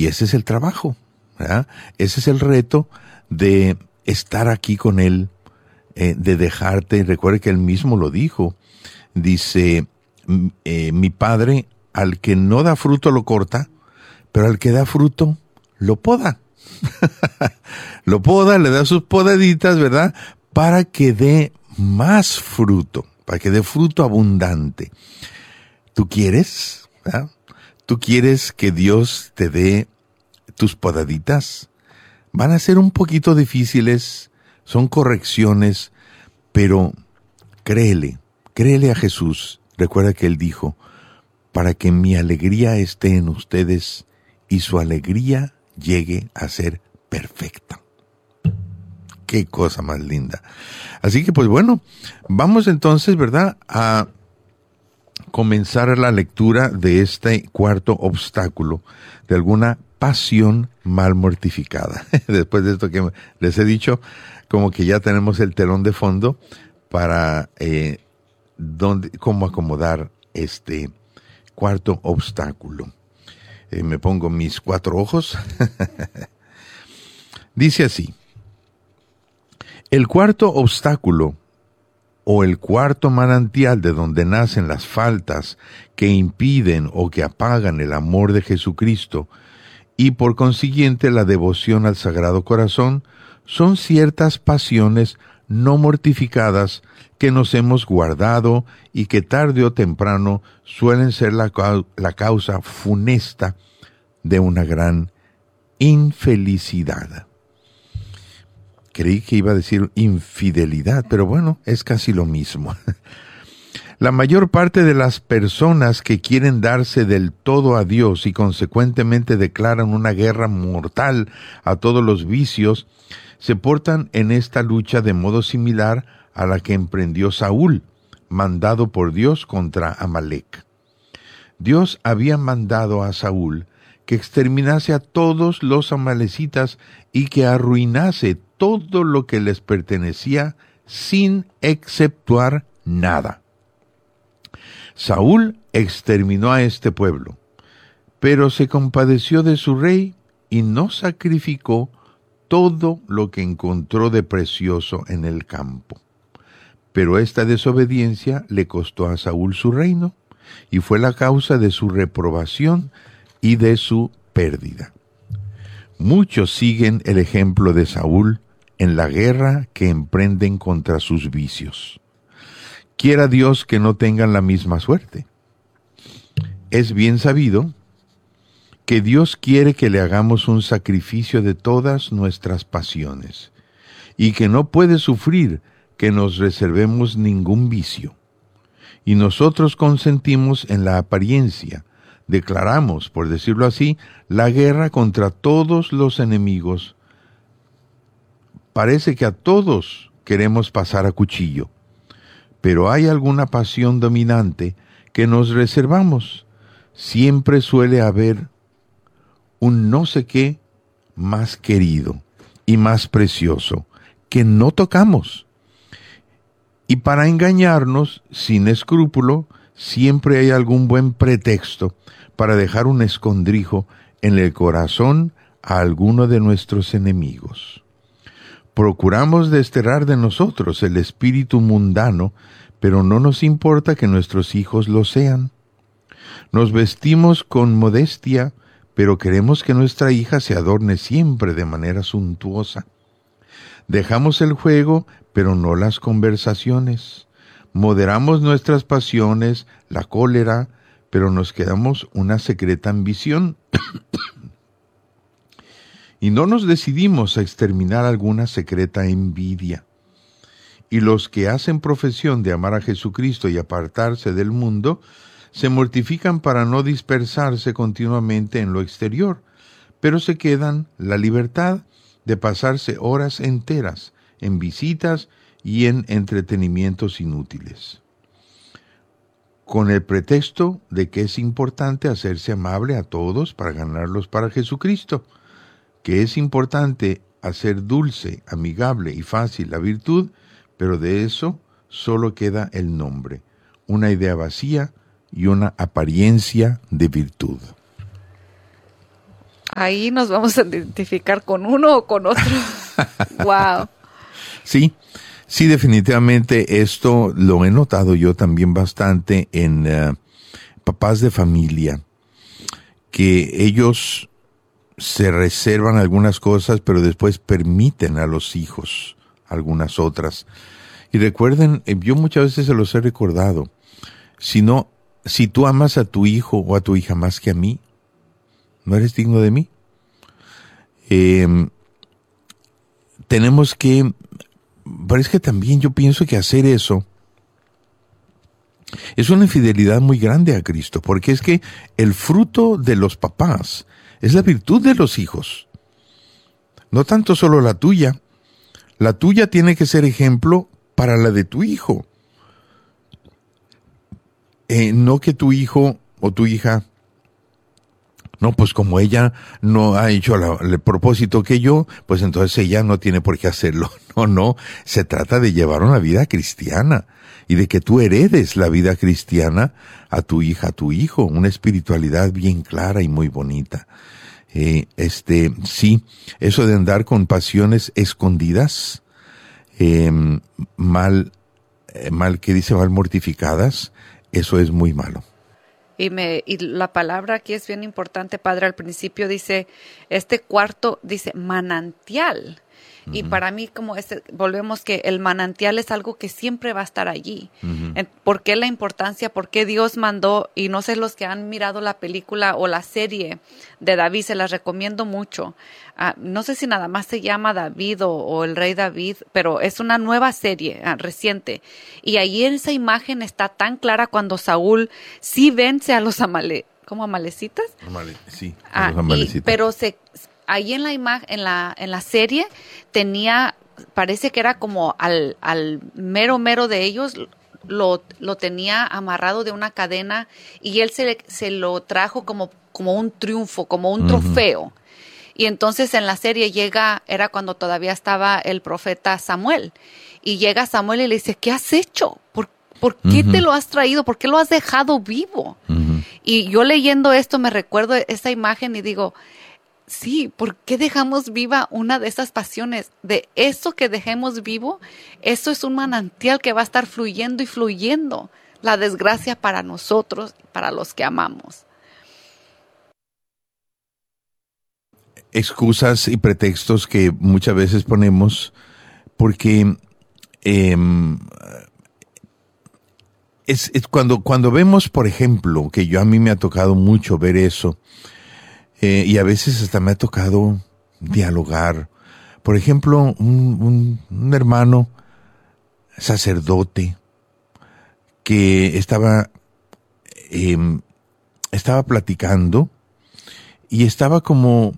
Y ese es el trabajo, ¿verdad? Ese es el reto de estar aquí con Él, de dejarte. Recuerde que Él mismo lo dijo. Dice, mi Padre, al que no da fruto lo corta, pero al que da fruto lo poda. Lo poda, le da sus podaditas, ¿verdad? Para que dé más fruto, para que dé fruto abundante. ¿Tú quieres? ¿Verdad? ¿Tú quieres que Dios te dé tus podaditas? Van a ser un poquito difíciles, son correcciones, pero créele a Jesús. Recuerda que Él dijo, para que mi alegría esté en ustedes y su alegría llegue a ser perfecta. Qué cosa más linda. Así que pues bueno, vamos entonces, ¿verdad?, a comenzar la lectura de este cuarto obstáculo de alguna pasión mal mortificada. Después de esto que les he dicho, como que ya tenemos el telón de fondo para cómo acomodar este cuarto obstáculo. Me pongo mis 4 ojos. Dice así: el cuarto obstáculo o el cuarto manantial de donde nacen las faltas que impiden o que apagan el amor de Jesucristo y por consiguiente la devoción al Sagrado Corazón son ciertas pasiones no mortificadas que nos hemos guardado y que tarde o temprano suelen ser la causa funesta de una gran infelicidad. Creí que iba a decir infidelidad, pero bueno, es casi lo mismo. La mayor parte de las personas que quieren darse del todo a Dios y consecuentemente declaran una guerra mortal a todos los vicios, se portan en esta lucha de modo similar a la que emprendió Saúl, mandado por Dios contra Amalec. Dios había mandado a Saúl que exterminase a todos los amalecitas y que arruinase todo lo que les pertenecía sin exceptuar nada. Saúl exterminó a este pueblo, pero se compadeció de su rey y no sacrificó todo lo que encontró de precioso en el campo. Pero esta desobediencia le costó a Saúl su reino y fue la causa de su reprobación y de su pérdida. Muchos siguen el ejemplo de Saúl en la guerra que emprenden contra sus vicios. Quiera Dios que no tengan la misma suerte. Es bien sabido que Dios quiere que le hagamos un sacrificio de todas nuestras pasiones y que no puede sufrir que nos reservemos ningún vicio. Y nosotros consentimos en la apariencia, declaramos, por decirlo así, la guerra contra todos los enemigos. Parece que a todos queremos pasar a cuchillo, pero hay alguna pasión dominante que nos reservamos. Siempre suele haber un no sé qué más querido y más precioso que no tocamos. Y para engañarnos sin escrúpulo, siempre hay algún buen pretexto para dejar un escondrijo en el corazón a alguno de nuestros enemigos. Procuramos desterrar de nosotros el espíritu mundano, pero no nos importa que nuestros hijos lo sean. Nos vestimos con modestia, pero queremos que nuestra hija se adorne siempre de manera suntuosa. Dejamos el juego, pero no las conversaciones. Moderamos nuestras pasiones, la cólera, pero nos quedamos una secreta ambición. Y no nos decidimos a exterminar alguna secreta envidia. Y los que hacen profesión de amar a Jesucristo y apartarse del mundo, se mortifican para no dispersarse continuamente en lo exterior, pero se quedan la libertad de pasarse horas enteras en visitas y en entretenimientos inútiles, con el pretexto de que es importante hacerse amable a todos para ganarlos para Jesucristo, que es importante hacer dulce, amigable y fácil la virtud, pero de eso solo queda el nombre, una idea vacía y una apariencia de virtud. Ahí nos vamos a identificar con uno o con otro. Wow. Sí, sí, definitivamente esto lo he notado yo también bastante en papás de familia, que ellos se reservan algunas cosas, pero después permiten a los hijos algunas otras. Y recuerden, yo muchas veces se los he recordado, si tú amas a tu hijo o a tu hija más que a mí, ¿no eres digno de mí? Tenemos que, pero es que también yo pienso que hacer eso es una infidelidad muy grande a Cristo, porque es que el fruto de los papás es la virtud de los hijos, no tanto solo la tuya. La tuya tiene que ser ejemplo para la de tu hijo. No que tu hijo o tu hija, no, pues como ella no ha hecho el propósito que yo, pues entonces ella no tiene por qué hacerlo. No, se trata de llevar una vida cristiana y de que tú heredes la vida cristiana a tu hija, a tu hijo, una espiritualidad bien clara y muy bonita. Sí, eso de andar con pasiones escondidas, mal mortificadas, eso es muy malo. Y la palabra aquí es bien importante, Padre. Al principio dice, este cuarto dice manantial. Y para mí, volvemos que el manantial es algo que siempre va a estar allí. ¿Por qué la importancia? ¿Por qué Dios mandó? Y no sé, los que han mirado la película o la serie de David, se las recomiendo mucho. No sé si nada más se llama David o el rey David, pero es una nueva serie reciente. Y ahí en esa imagen está tan clara cuando Saúl sí vence a los amalecitas. Sí, los amalecitas. Pero ahí en la imagen, en la serie, parece que era como al mero de ellos, lo tenía amarrado de una cadena y él se lo trajo como un triunfo, como un trofeo. Y entonces en la serie era cuando todavía estaba el profeta Samuel, y llega Samuel y le dice, ¿qué has hecho? ¿Por qué te lo has traído? ¿Por qué lo has dejado vivo? Y yo leyendo esto me recuerdo esa imagen y digo, sí, ¿por qué dejamos viva una de esas pasiones? De eso que dejemos vivo, eso es un manantial que va a estar fluyendo y fluyendo. La desgracia para nosotros, para los que amamos. Excusas y pretextos que muchas veces ponemos porque es cuando vemos, por ejemplo, que a mí me ha tocado mucho ver eso, y a veces hasta me ha tocado dialogar. Por ejemplo, un hermano sacerdote que estaba platicando y estaba como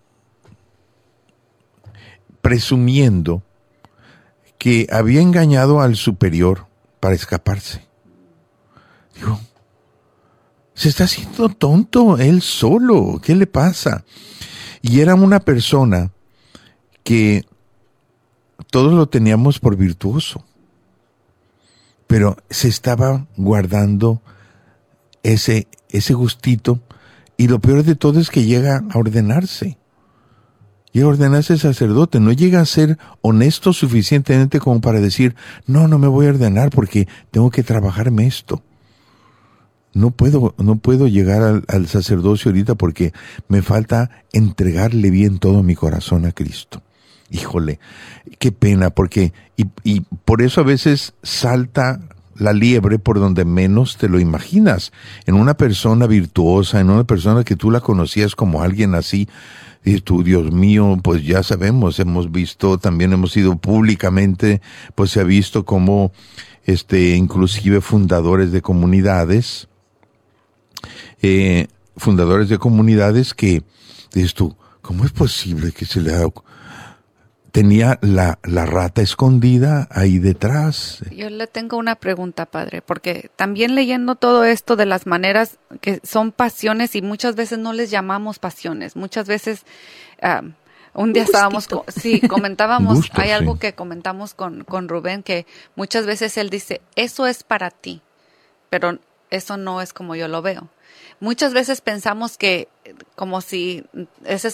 presumiendo que había engañado al superior para escaparse. Digo, se está haciendo tonto él solo, ¿qué le pasa? Y era una persona que todos lo teníamos por virtuoso, pero se estaba guardando ese gustito, y lo peor de todo es que llega a ordenarse. Llega a ordenarse sacerdote, no llega a ser honesto suficientemente como para decir, no me voy a ordenar porque tengo que trabajarme esto. No puedo llegar al sacerdocio ahorita porque me falta entregarle bien todo mi corazón a Cristo. Híjole, qué pena, porque y por eso a veces salta la liebre por donde menos te lo imaginas. En una persona virtuosa, en una persona que tú la conocías como alguien así, y tú, Dios mío, pues ya sabemos, hemos visto, también hemos ido públicamente, pues se ha visto como inclusive fundadores de comunidades que, dices tú, ¿cómo es posible que se le haga? Tenía la rata escondida ahí detrás. Yo le tengo una pregunta, Padre, porque también leyendo todo esto de las maneras que son pasiones y muchas veces no les llamamos pasiones. Muchas veces, un día comentábamos, Gusto, hay algo sí. que comentamos con Rubén, que muchas veces él dice, eso es para ti, pero eso no es como yo lo veo. Muchas veces pensamos que como si ese